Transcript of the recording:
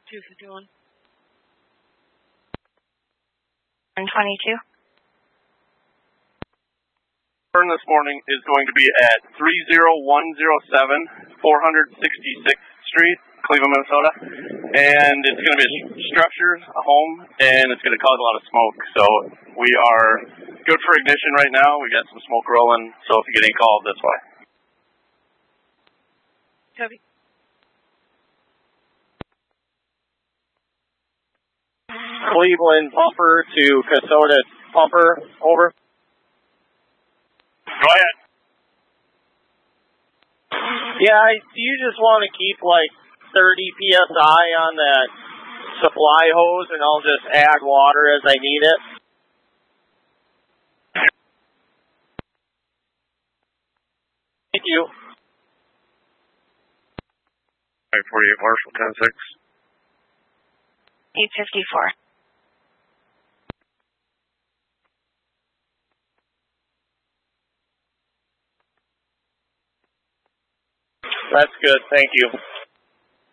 251. 122. Burn this morning is going to be at 30107 466th Street, Cleveland, Minnesota. And it's going to be a structure, a home, and it's going to cause a lot of smoke. So we are good for ignition right now. We got some smoke rolling, so if you get any calls, that's why. Copy. Cleveland pumper to Kasota pumper, over. Go ahead. Yeah, do you just want to keep like 30 psi on that supply hose and I'll just add water as I need it? Thank you. 48 Marshall 10-6. 854. That's good, thank you.